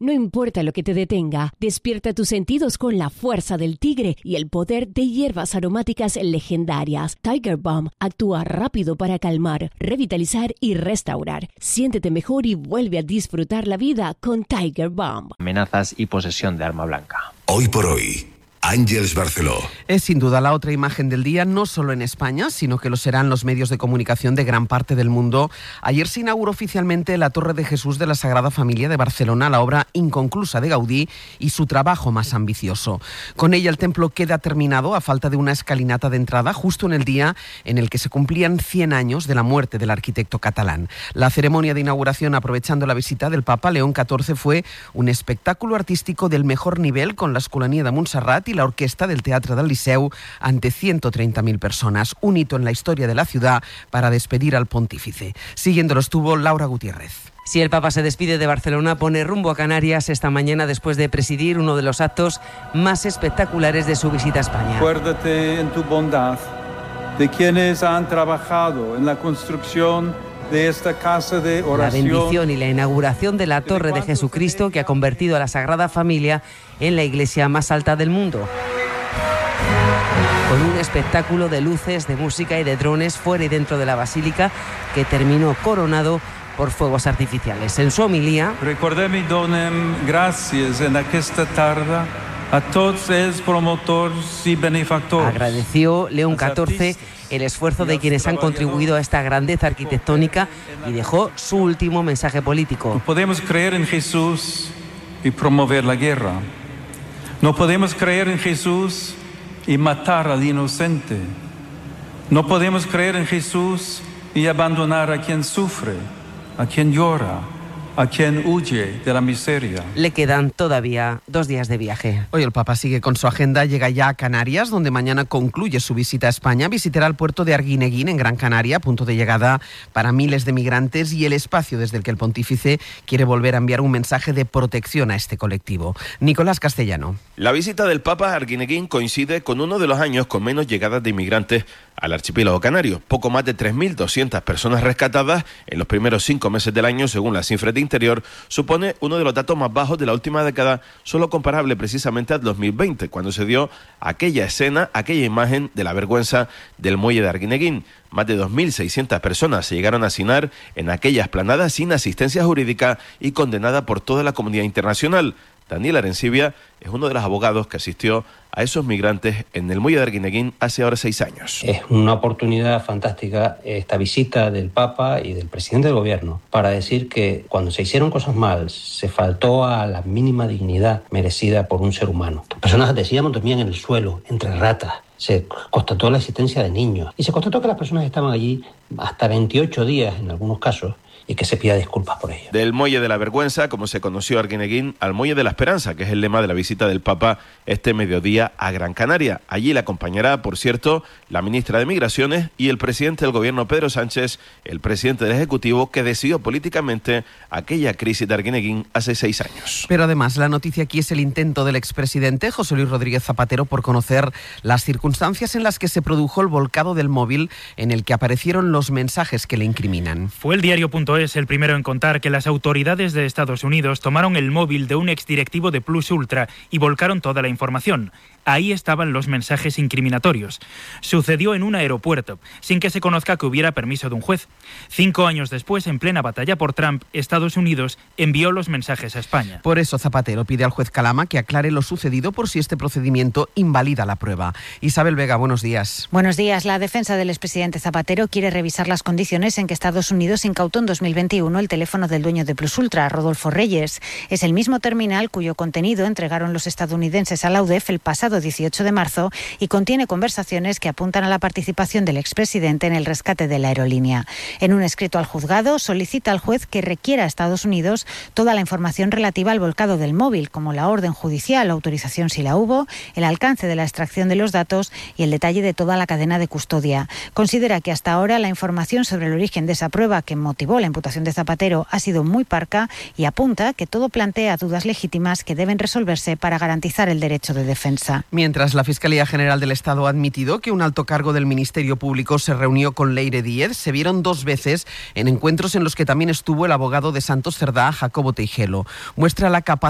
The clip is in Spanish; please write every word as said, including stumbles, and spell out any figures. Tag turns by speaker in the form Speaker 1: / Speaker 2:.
Speaker 1: No importa lo que te detenga, despierta tus sentidos con la fuerza del tigre y el poder de hierbas aromáticas legendarias. Tiger Balm actúa rápido para calmar, revitalizar y restaurar. Siéntete mejor y vuelve a disfrutar la vida con Tiger Balm.
Speaker 2: Amenazas y posesión de arma blanca.
Speaker 3: Hoy por hoy, Àngels Barceló.
Speaker 4: Es sin duda la otra imagen del día, no solo en España, sino que lo serán los medios de comunicación de gran parte del mundo. Ayer se inauguró oficialmente la Torre de Jesús de la Sagrada Familia de Barcelona, la obra inconclusa de Gaudí y su trabajo más ambicioso. Con ella el templo queda terminado a falta de una escalinata de entrada justo en el día en el que se cumplían cien años de la muerte del arquitecto catalán. La ceremonia de inauguración, aprovechando la visita del Papa León catorce, fue un espectáculo artístico del mejor nivel con la Escolania de Montserrat y la orquesta del Teatre del Liceu ante ciento treinta mil personas, un hito en la historia de la ciudad para despedir al pontífice. Siguiéndolo estuvo Laura Gutiérrez.
Speaker 5: Si el Papa se despide de Barcelona, pone rumbo a Canarias esta mañana después de presidir uno de los actos más espectaculares de su visita a España.
Speaker 6: Acuérdate en tu bondad de quienes han trabajado en la construcción de esta casa de oración.
Speaker 5: La bendición y la inauguración de la Torre de Jesucristo, que ha convertido a la Sagrada Familia en la iglesia más alta del mundo. Con un espectáculo de luces, de música y de drones fuera y dentro de la basílica, que terminó coronado por fuegos artificiales. En su homilía,
Speaker 6: recordem i donem gràcies en aquesta tarda a tots els promotors i benefactors.
Speaker 5: Agradeció León catorce el esfuerzo de quienes han contribuido a esta grandeza arquitectónica y dejó su último mensaje político.
Speaker 6: No podemos creer en Jesús y promover la guerra. No podemos creer en Jesús y matar al inocente. No podemos creer en Jesús y abandonar a quien sufre, a quien llora, a quien huye de la miseria.
Speaker 5: Le quedan todavía dos días de viaje.
Speaker 4: Hoy el Papa sigue con su agenda, llega ya a Canarias, donde mañana concluye su visita a España. Visitará el puerto de Arguineguín, en Gran Canaria, punto de llegada para miles de migrantes y el espacio desde el que el pontífice quiere volver a enviar un mensaje de protección a este colectivo. Nicolás Castellano.
Speaker 7: La visita del Papa a Arguineguín coincide con uno de los años con menos llegadas de inmigrantes al archipiélago canario. Poco más de tres mil doscientas personas rescatadas en los primeros cinco meses del año, según las cifras de Interior, supone uno de los datos más bajos de la última década, solo comparable precisamente al dos mil veinte, cuando se dio aquella escena, aquella imagen de la vergüenza del muelle de Arguineguín. Más de dos mil seiscientas personas se llegaron a hacinar en aquella explanada sin asistencia jurídica y condenada por toda la comunidad internacional. Daniel Arencibia es uno de los abogados que asistió a esos migrantes en el muelle de Arguineguín hace ahora seis años.
Speaker 8: Es una oportunidad fantástica esta visita del Papa y del presidente del gobierno para decir que cuando se hicieron cosas mal se faltó a la mínima dignidad merecida por un ser humano. Personas, decíamos, dormían en el suelo, entre ratas. Se constató la existencia de niños y se constató que las personas estaban allí hasta veintiocho días en algunos casos, y que se pida disculpas por ello.
Speaker 7: Del muelle de la vergüenza, como se conoció Arguineguín, al muelle de la esperanza, que es el lema de la visita del Papa este mediodía a Gran Canaria. Allí le acompañará, por cierto, la ministra de Migraciones y el presidente del gobierno, Pedro Sánchez, el presidente del Ejecutivo, que decidió políticamente aquella crisis de Arguineguín hace seis años.
Speaker 4: Pero además, la noticia aquí es el intento del expresidente José Luis Rodríguez Zapatero por conocer las circunstancias en las que se produjo el volcado del móvil en el que aparecieron los mensajes que le incriminan.
Speaker 9: Fue el diario punto es el primero en contar que las autoridades de Estados Unidos tomaron el móvil de un exdirectivo de Plus Ultra y volcaron toda la información. Ahí estaban los mensajes incriminatorios. Sucedió en un aeropuerto, sin que se conozca que hubiera permiso de un juez. Cinco años después, en plena batalla por Trump, Estados Unidos envió los mensajes a España.
Speaker 4: Por eso Zapatero pide al juez Calama que aclare lo sucedido por si este procedimiento invalida la prueba. Isabel Vega, buenos días.
Speaker 10: Buenos días. La defensa del expresidente Zapatero quiere revisar las condiciones en que Estados Unidos incautó en dos mil veintiuno el teléfono del dueño de Plus Ultra, Rodolfo Reyes. Es el mismo terminal cuyo contenido entregaron los estadounidenses a la U D E F el pasado dieciocho de marzo y contiene conversaciones que apuntan a la participación del expresidente en el rescate de la aerolínea. En un escrito al juzgado solicita al juez que requiera a Estados Unidos toda la información relativa al volcado del móvil, como la orden judicial, la autorización si la hubo, el alcance de la extracción de los datos y el detalle de toda la cadena de custodia. Considera que hasta ahora la información sobre el origen de esa prueba que motivó la imputación de Zapatero ha sido muy parca y apunta que todo plantea dudas legítimas que deben resolverse para garantizar el derecho de defensa.
Speaker 4: Mientras, la Fiscalía General del Estado ha admitido que un alto cargo del Ministerio Público se reunió con Leire Díez. Se vieron dos veces en encuentros en los que también estuvo el abogado de Santos Cerdá, Jacobo Teijelo. Muestra la capacidad